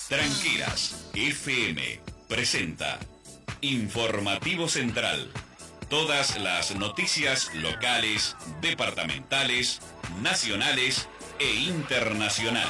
Tranqueras FM presenta Informativo Central. Todas las noticias locales, departamentales, nacionales e internacionales.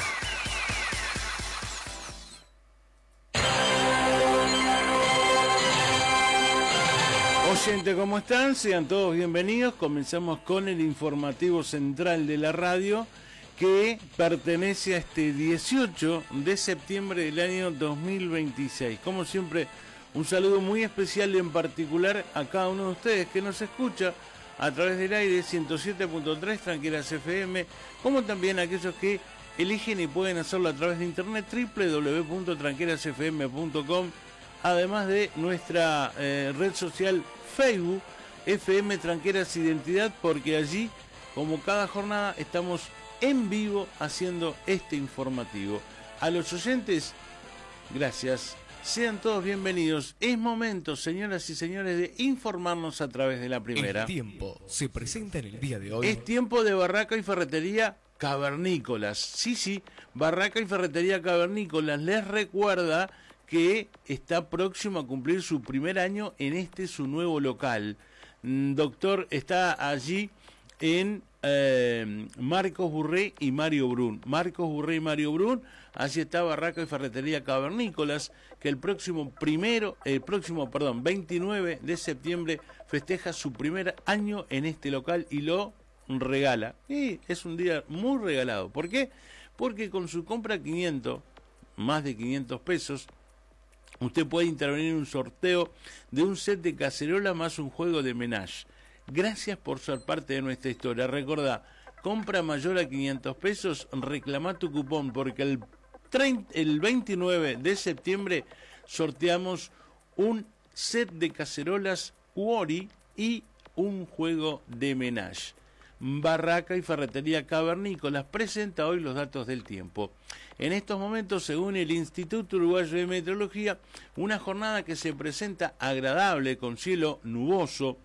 Oyente, ¿cómo están? Sean todos bienvenidos. Comenzamos con el informativo central de la radio, que pertenece a este 18 de septiembre del año 2026. Como siempre, un saludo muy especial y en particular a cada uno de ustedes que nos escucha a través del aire 107.3 Tranqueras FM, como también a aquellos que eligen y pueden hacerlo a través de internet www.tranquerasfm.com, además de nuestra red social Facebook FM Tranqueras Identidad, porque allí, como cada jornada, estamos en vivo haciendo este informativo. A los oyentes, gracias. Sean todos bienvenidos. Es momento, señoras y señores, de informarnos a través de la primera. El tiempo se presenta en el día de hoy. Es tiempo de Barraca y Ferretería Cavernícolas. Sí, Barraca y Ferretería Cavernícolas les recuerda que está próximo a cumplir su primer año en su nuevo local. Doctor está allí en Marcos Burré y Mario Brun. Marcos Burré y Mario Brun, así está Barraca y Ferretería Cavernícolas, que el próximo 29 de septiembre festeja su primer año en este local y lo regala. Y es un día muy regalado. ¿Por qué? Porque con su compra más de 500 pesos, usted puede intervenir en un sorteo de un set de cacerola más un juego de menage. Gracias por ser parte de nuestra historia. Recordá, compra mayor a 500 pesos, reclama tu cupón, porque el 29 de septiembre sorteamos un set de cacerolas Cuori y un juego de menage. Barraca y Ferretería Cavernícolas presenta hoy los datos del tiempo. En estos momentos, según el Instituto Uruguayo de Meteorología, una jornada que se presenta agradable con cielo nuboso,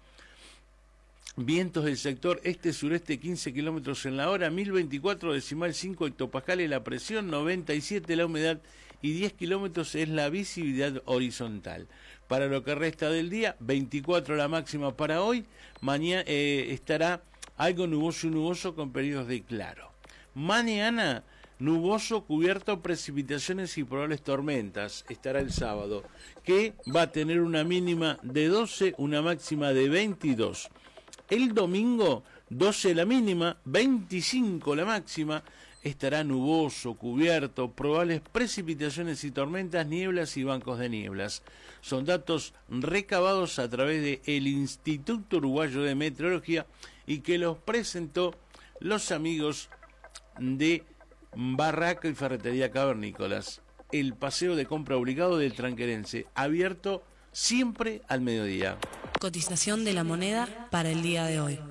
vientos del sector este-sureste 15 kilómetros en la hora, 1024,5 hectopascales la presión, 97 la humedad y 10 kilómetros es la visibilidad horizontal. Para lo que resta del día, 24 la máxima para hoy, mañana estará algo nuboso con periodos de claro. Mañana, nuboso, cubierto, precipitaciones y probables tormentas. Estará el sábado, que va a tener una mínima de 12, una máxima de 22. El domingo, 12 la mínima, 25 la máxima, estará nuboso, cubierto, probables precipitaciones y tormentas, nieblas y bancos de nieblas. Son datos recabados a través del Instituto Uruguayo de Meteorología y que los presentó los amigos de Barraca y Ferretería Cavernícolas. El paseo de compra obligado del tranquerense, abierto siempre al mediodía. Cotización de la moneda para el día de hoy.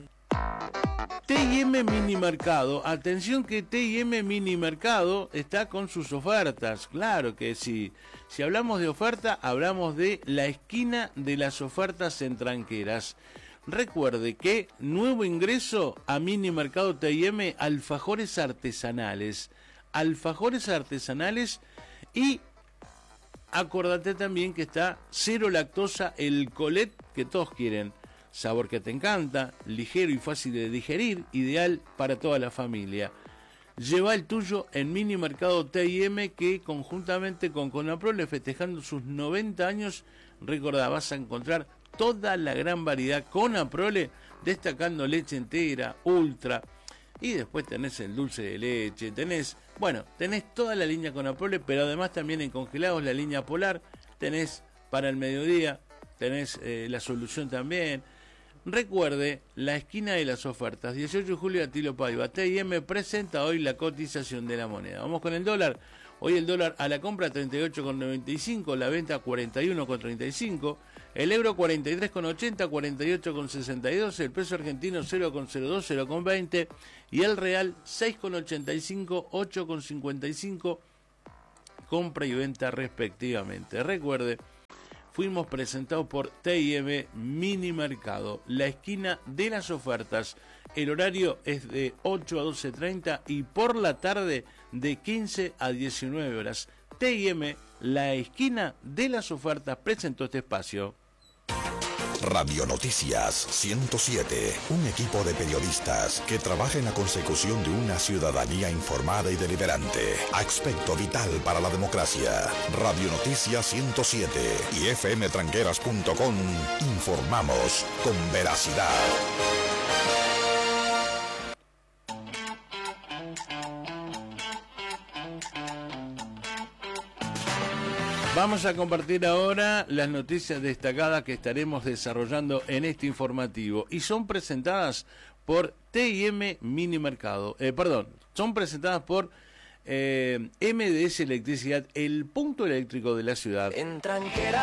T&M Mini Mercado, atención que T&M Mini Mercado está con sus ofertas, claro que sí. Si hablamos de oferta, hablamos de la esquina de las ofertas en Tranqueras. Recuerde que nuevo ingreso a Mini Mercado T&M, alfajores artesanales y acordate también que está cero lactosa el Colet que todos quieren. Sabor que te encanta, ligero y fácil de digerir, ideal para toda la familia. Lleva el tuyo en Mini Mercado T&M, que conjuntamente con Conaprole, festejando sus 90 años, recordá, vas a encontrar toda la gran variedad Conaprole, destacando leche entera, ultra, y después tenés el dulce de leche, tenés toda la línea Conaprole, pero además también en congelados la línea Polar, tenés para el mediodía, tenés la solución también. Recuerde, la esquina de las ofertas, 18 de julio, Atilo Paiva. T&M presenta hoy la cotización de la moneda. Vamos con el dólar. Hoy el dólar a la compra 38,95, la venta 41,35, el euro 43,80, 48,62, el peso argentino 0,02, 0,20 y el real 6,85, 8,55, compra y venta respectivamente. Recuerde, fuimos presentados por T&M Mini Mercado, la esquina de las ofertas. El horario es de 8 a 12:30 y por la tarde de 15 a 19 horas. TIM, la esquina de las ofertas, presentó este espacio. Radio Noticias 107, un equipo de periodistas que trabaja en la consecución de una ciudadanía informada y deliberante, aspecto vital para la democracia. Radio Noticias 107 y fmtranqueras.com, informamos con veracidad. Vamos a compartir ahora las noticias destacadas que estaremos desarrollando en este informativo y son presentadas por TIM Minimercado. Son presentadas por MDS Electricidad, el punto eléctrico de la ciudad.